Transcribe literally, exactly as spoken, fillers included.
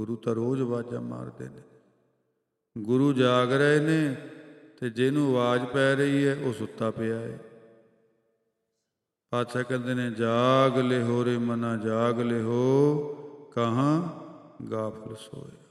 ਗੁਰੂ ਤਾਂ ਰੋਜ਼ ਆਵਾਜ਼ਾਂ ਮਾਰਦੇ ਨੇ। ਗੁਰੂ ਜਾਗ ਰਹੇ ਨੇ ਅਤੇ ਜਿਹਨੂੰ ਆਵਾਜ਼ ਪੈ ਰਹੀ ਹੈ ਉਹ ਸੁੱਤਾ ਪਿਆ ਹੈ। ਪਾਤਸ਼ਾਹ ਕਹਿੰਦੇ ਨੇ ਜਾਗ ਲਿਹੋ ਰੇ ਮਨਾ ਜਾਗ ਲਿਹੋ, ਕਹਾਂ ਗਾਫਲ ਸੋਏ।